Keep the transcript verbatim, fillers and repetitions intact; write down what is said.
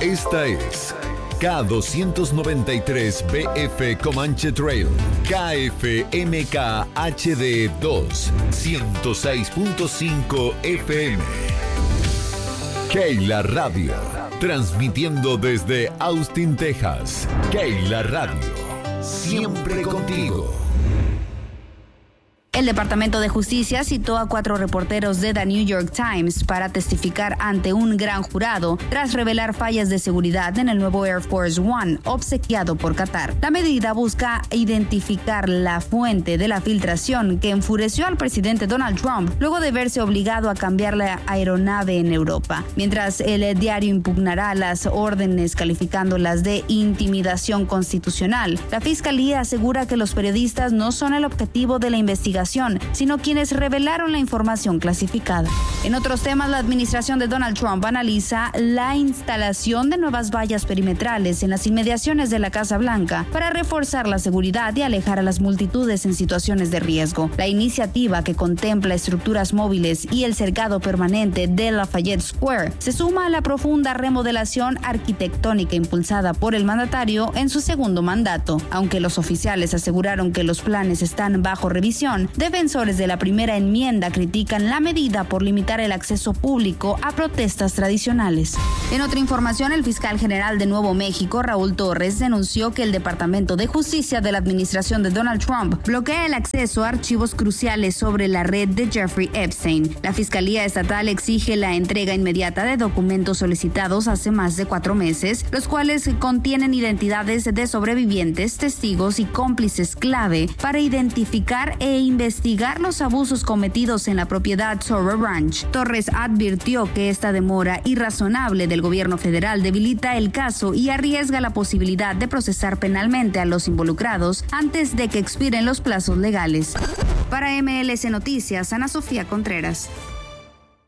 Esta es K doscientos noventa y tres B F Comanche Trail, K F M K H D dos, ciento seis punto cinco F M. Keila Radio, transmitiendo desde Austin, Texas. Keila Radio, siempre contigo. El Departamento de Justicia citó a cuatro reporteros de The New York Times para testificar ante un gran jurado tras revelar fallas de seguridad en el nuevo Air Force One obsequiado por Qatar. La medida busca identificar la fuente de la filtración que enfureció al presidente Donald Trump luego de verse obligado a cambiar la aeronave en Europa. Mientras el diario impugnará las órdenes calificándolas de intimidación constitucional, la Fiscalía asegura que los periodistas no son el objetivo de la investigación, sino quienes revelaron la información clasificada. En otros temas, la administración de Donald Trump analiza la instalación de nuevas vallas perimetrales en las inmediaciones de la Casa Blanca para reforzar la seguridad y alejar a las multitudes en situaciones de riesgo. La iniciativa, que contempla estructuras móviles y el cercado permanente de Lafayette Square, se suma a la profunda remodelación arquitectónica impulsada por el mandatario en su segundo mandato. Aunque los oficiales aseguraron que los planes están bajo revisión, defensores de la primera enmienda critican la medida por limitar el acceso público a protestas tradicionales. En otra información, el fiscal general de Nuevo México, Raúl Torres, denunció que el Departamento de Justicia de la administración de Donald Trump bloquea el acceso a archivos cruciales sobre la red de Jeffrey Epstein. La Fiscalía Estatal exige la entrega inmediata de documentos solicitados hace más de cuatro meses, los cuales contienen identidades de sobrevivientes, testigos y cómplices clave para identificar e investigar investigar los abusos cometidos en la propiedad Zorro Ranch. Torres advirtió que esta demora irrazonable del gobierno federal debilita el caso y arriesga la posibilidad de procesar penalmente a los involucrados antes de que expiren los plazos legales. Para M L S Noticias, Ana Sofía Contreras.